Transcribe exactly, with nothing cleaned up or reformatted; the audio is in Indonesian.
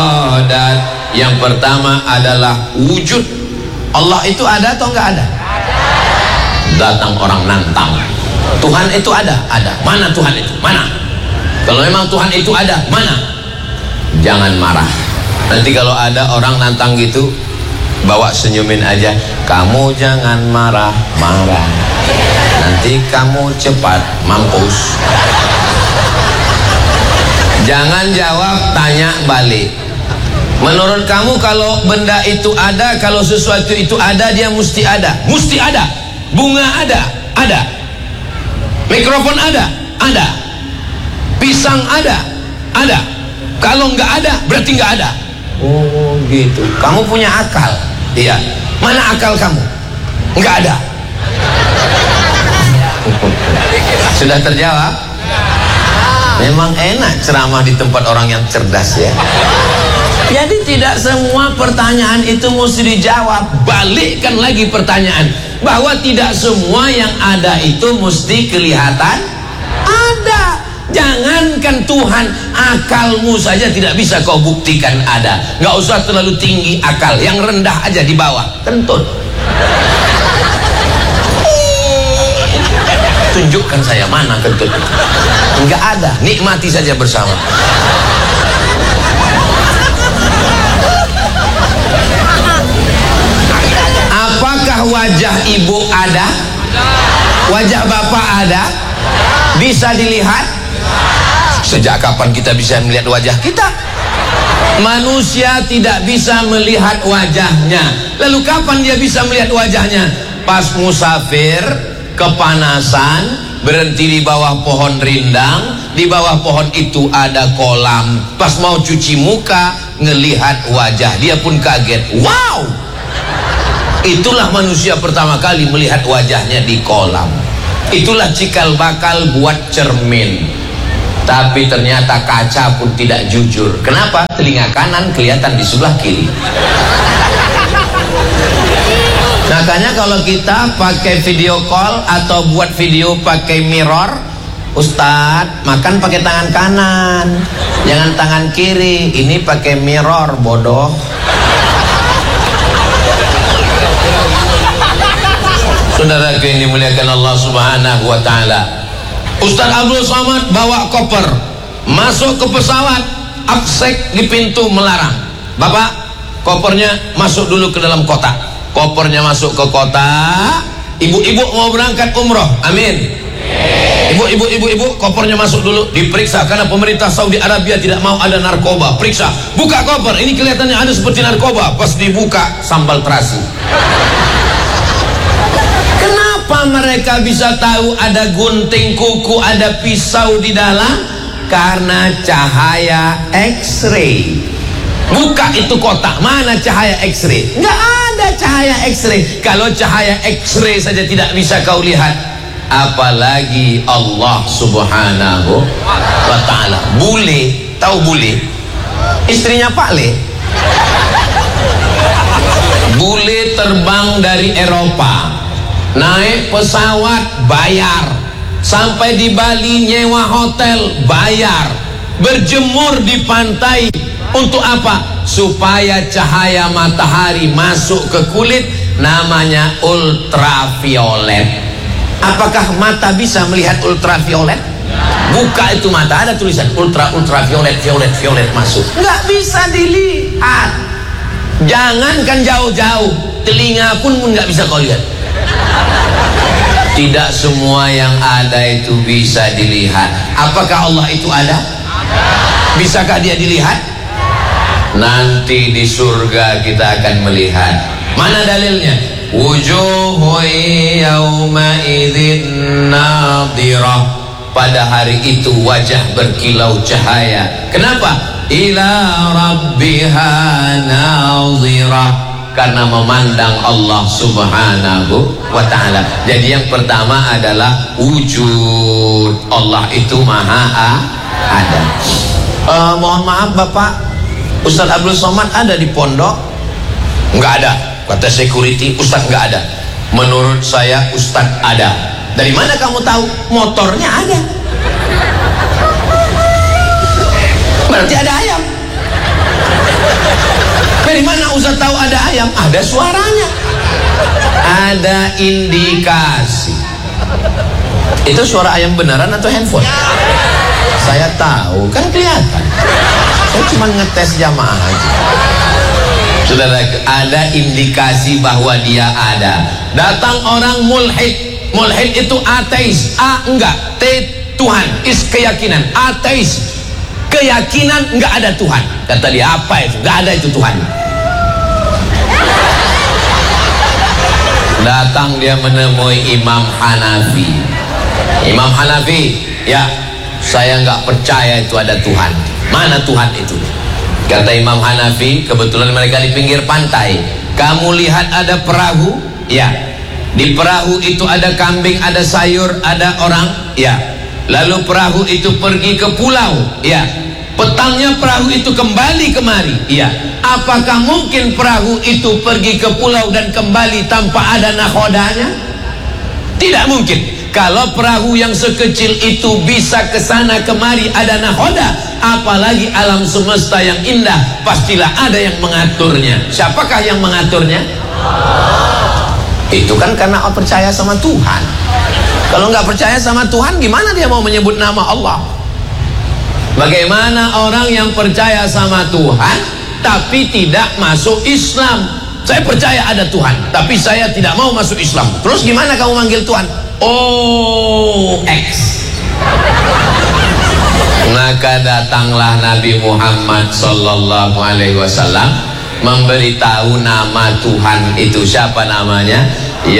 Dan yang pertama adalah wujud. Allah itu ada atau enggak ada? Datang orang nantang, Tuhan itu ada? Ada. Mana Tuhan itu? Mana? Kalau memang Tuhan itu ada, mana? Jangan marah. Nanti kalau ada orang nantang gitu, bawa senyumin aja. Kamu jangan marah-marah, nanti kamu cepat mampus. Jangan jawab, tanya balik. Menurut kamu kalau benda itu ada, kalau sesuatu itu ada, dia mesti ada? Mesti ada. Bunga ada? Ada. Mikrofon ada? Ada. Pisang ada? Ada. Kalau nggak ada, berarti nggak ada. Oh gitu. Kamu punya akal? Iya. Mana akal kamu? Nggak ada. Sudah terjawab? Memang enak ceramah di tempat orang yang cerdas ya. Jadi tidak semua pertanyaan itu mesti dijawab. Balikkan lagi pertanyaan, bahwa tidak semua yang ada itu mesti kelihatan ada. Jangankan Tuhan, akalmu saja tidak bisa kau buktikan ada. Gak usah terlalu tinggi akal, yang rendah aja di bawah, kentut. Tunjukkan saya mana kentut. Enggak ada, nikmati saja bersama. Apakah wajah ibu ada? Wajah bapak ada? Bisa dilihat? Sejak kapan kita bisa melihat wajah kita? Manusia tidak bisa melihat wajahnya. Lalu kapan dia bisa melihat wajahnya? Pas musafir, kepanasan, berhenti di bawah pohon rindang. Di bawah pohon itu ada kolam. Pas mau cuci muka, ngelihat wajah, dia pun kaget. Wow! Itulah manusia pertama kali melihat wajahnya di kolam. Itulah cikal bakal buat cermin. Tapi ternyata kaca pun tidak jujur. Kenapa? Telinga kanan kelihatan di sebelah kiri. Makanya kalau kita pakai video call atau buat video pakai mirror, Ustadz, makan pakai tangan kanan, jangan tangan kiri. Ini pakai mirror, bodoh. Saudaraku yang dimuliakan Allah Subhanahu wa taala. Ustaz Abdul Somad bawa koper, masuk ke pesawat, absek di pintu melarang. Bapak, kopernya masuk dulu ke dalam kotak. Kopernya masuk ke kotak. Ibu-ibu mau berangkat umroh, amin. Ibu-ibu, ibu-ibu, kopernya masuk dulu, diperiksa karena pemerintah Saudi Arabia tidak mau ada narkoba. Periksa, buka koper, ini kelihatannya ada seperti narkoba. Pas dibuka, sambal terasi. Kenapa mereka bisa tahu ada gunting kuku, ada pisau di dalam? Karena cahaya X-ray. Buka itu kotak, mana cahaya X-ray? Nggak ada cahaya X-ray. Kalau cahaya X-ray saja tidak bisa kau lihat, apalagi Allah Subhanahu wa ta'ala. Bule, tahu bule? Istrinya Pak Le. Bule terbang dari Eropa, naik pesawat bayar, sampai di Bali nyewa hotel bayar, berjemur di pantai. Untuk apa? Supaya cahaya matahari masuk ke kulit, namanya ultraviolet. Apakah mata bisa melihat ultraviolet? Buka itu mata, ada tulisan ultra ultraviolet, violet violet masuk. Nggak bisa dilihat. Jangankan jauh-jauh, telinga pun pun nggak bisa kau lihat. Tidak semua yang ada itu bisa dilihat. Apakah Allah itu ada? Bisakah dia dilihat? Nanti di surga kita akan melihat. Mana dalilnya? Wujuhu yawma idzin nadhirah. Pada hari itu wajah berkilau cahaya. Kenapa? Ila rabbiha nadhirah. Karena memandang Allah Subhanahu wa ta'ala. Jadi yang pertama adalah wujud. Allah itu maha ada. uh, Mohon maaf Bapak, Ustaz Abdul Somad ada di pondok? Enggak ada. Kata security, Ustaz enggak ada. Menurut saya Ustaz ada. Dari mana kamu tahu? Motornya ada. Berarti ada ayam. Mana Ustaz tahu ada ayam? Ada suaranya, ada indikasi. Itu suara ayam beneran atau handphone? Saya tahu, kan kelihatan. Saya cuma ngetes jamaah aja. Saudara, ada indikasi bahwa dia ada. Datang orang mulhid. Mulhid itu ateis. A enggak, T Tuhan, is keyakinan. Ateis, keyakinan enggak ada Tuhan. Kata dia, apa itu? Enggak ada itu Tuhan. Datang dia menemui Imam Hanafi. Imam Hanafi, ya, saya enggak percaya itu ada Tuhan. Mana Tuhan itu? Kata Imam Hanafi, kebetulan mereka di pinggir pantai. Kamu lihat ada perahu? Ya. Di perahu itu ada kambing, ada sayur, ada orang? Ya. Lalu perahu itu pergi ke pulau? Ya. Petangnya perahu itu kembali kemari? Ya. Apakah mungkin perahu itu pergi ke pulau dan kembali tanpa ada nakhodanya? Tidak mungkin. Kalau perahu yang sekecil itu bisa ke sana kemari ada nahoda, apalagi alam semesta yang indah, pastilah ada yang mengaturnya. Siapakah yang mengaturnya? Itu kan karena percaya sama Tuhan. Kalau nggak percaya sama Tuhan, gimana dia mau menyebut nama Allah? Bagaimana orang yang percaya sama Tuhan tapi tidak masuk Islam? Saya percaya ada Tuhan, tapi saya tidak mau masuk Islam. Terus gimana kamu manggil Tuhan? Oh, X. Maka datanglah Nabi Muhammad sallallahu alaihi wasallam memberitahu nama Tuhan itu. Siapa namanya?